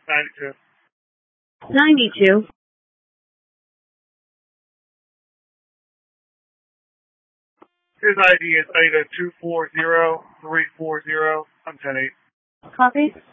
92. 92. His ID is Ada 240340. I'm 10-8. Copy.